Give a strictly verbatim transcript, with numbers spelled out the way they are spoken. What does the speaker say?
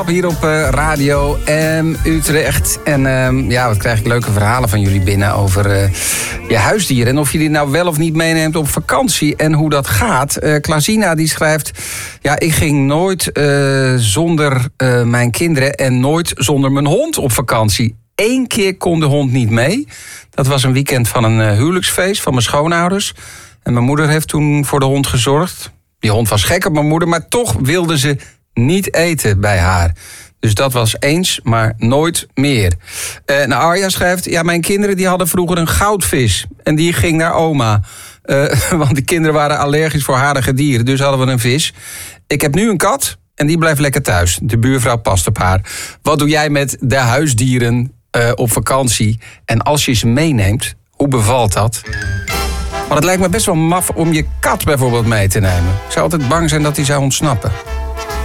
Hier op uh, Radio M Utrecht. En uh, ja, wat krijg ik leuke verhalen van jullie binnen over uh, je huisdieren. En of je die nou wel of niet meeneemt op vakantie en hoe dat gaat. Uh, Klaasina die schrijft... Ja, ik ging nooit uh, zonder uh, mijn kinderen en nooit zonder mijn hond op vakantie. Eén keer kon de hond niet mee. Dat was een weekend van een uh, huwelijksfeest van mijn schoonouders. En mijn moeder heeft toen voor de hond gezorgd. Die hond was gek op mijn moeder, maar toch wilde ze niet eten bij haar. Dus dat was eens, maar nooit meer. Uh, nou, Arja schrijft... Ja, mijn kinderen die hadden vroeger een goudvis. En die ging naar oma. Uh, want de kinderen waren allergisch voor harige dieren. Dus hadden we een vis. Ik heb nu een kat en die blijft lekker thuis. De buurvrouw past op haar. Wat doe jij met de huisdieren uh, op vakantie? En als je ze meeneemt, hoe bevalt dat? Maar het lijkt me best wel maf om je kat bijvoorbeeld mee te nemen. Ik zou altijd bang zijn dat hij zou ontsnappen.